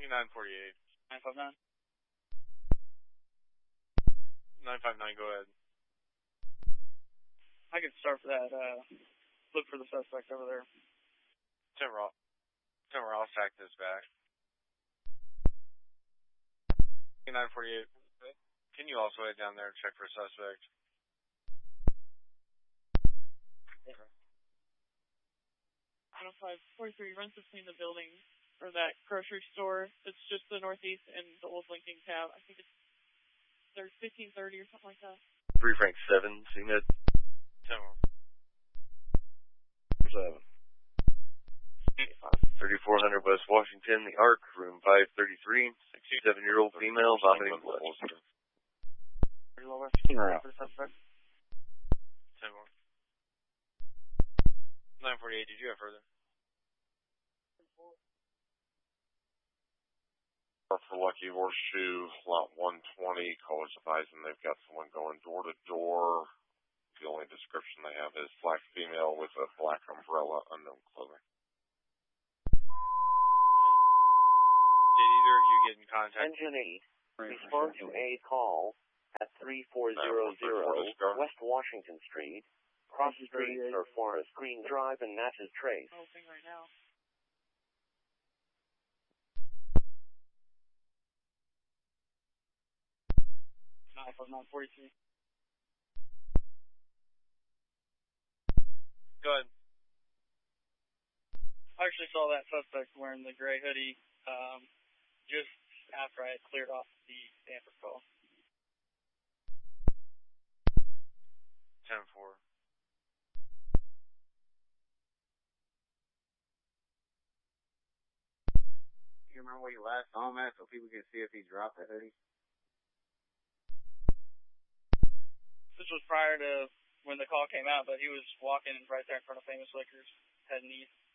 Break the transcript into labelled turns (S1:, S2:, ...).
S1: 948.
S2: 959.
S1: 959, go ahead.
S2: I could start for that. Look for the suspect over there.
S1: 10 Ross, stack this back. 948. Can you also head down there and check for a suspect?
S2: Yeah. 10543 runs between the buildings or that grocery store. It's just the northeast and the old Lincoln cab. I think there's 1530 or something like that.
S3: 3 Frank 7, CMed.
S1: 10
S3: 7. 3400 West Washington, the ARC, room 533, 67-year-old female, vomiting blood.
S2: 30 West, for the suspect.
S1: 10 more. 948, did you have further?
S3: For Lucky Horseshoe, lot 120, callers advising they've got someone going door to door. The only description they have is black female with a black umbrella, unknown clothing.
S1: Did either of you get in contact?
S4: Engine 8, respond to a call at 3400 West Washington Street. Cross streets are Forest Green Drive and Natchez Trace.
S2: Whole thing right now. From 943.
S1: Go ahead.
S2: I actually saw that suspect wearing the gray hoodie just after I had cleared off the Stanford call.
S1: 10-4.
S5: You remember where you last saw him at so people can see if he dropped the hoodie?
S2: This was prior to when the call came out, but he was walking right there in front of Famous Liquors, heading east.